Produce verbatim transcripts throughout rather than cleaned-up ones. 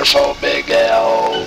Wonderful Big L.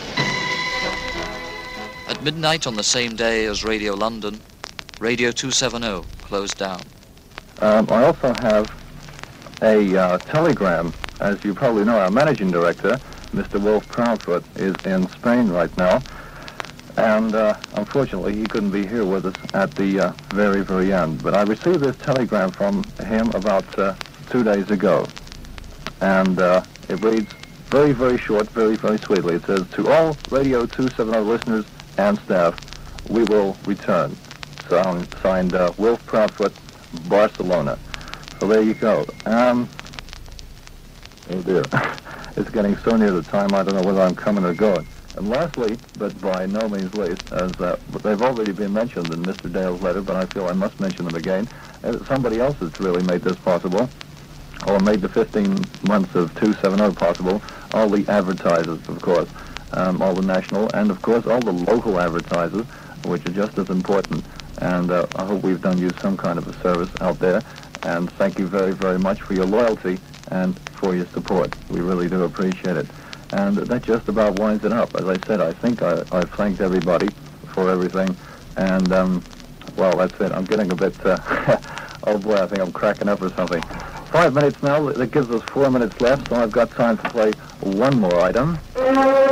At midnight on the same day as Radio London, Radio two seventy closed down. Um, I also have a uh, telegram. As you probably know, our managing director, Mister Wolf Proudfoot, is in Spain right now. And uh, unfortunately, he couldn't be here with us at the uh, very, very end. But I received this telegram from him about uh, two days ago. And uh, it reads very, very short, very, very sweetly. It says, to all Radio two seventy listeners and staff, we will return. So, signed uh, Wolf Proudfoot, Barcelona. So there you go. Um, oh dear. It's getting so near the time, I don't know whether I'm coming or going. And lastly, but by no means least, as uh, they've already been mentioned in Mister Dale's letter, but I feel I must mention them again, uh, somebody else has really made this possible, or made the fifteen months of two seventy possible, all the advertisers, of course, um, all the national, and of course all the local advertisers, which are just as important. And uh, I hope we've done you some kind of a service out there, and thank you very, very much for your loyalty and for your support. We really do appreciate it. And that just about winds it up. As I said, I think I, I've thanked everybody for everything. And, um, well, that's it. I'm getting a bit, uh, oh boy, I think I'm cracking up or something. Five minutes now. That gives us four minutes left, so I've got time to play one more item.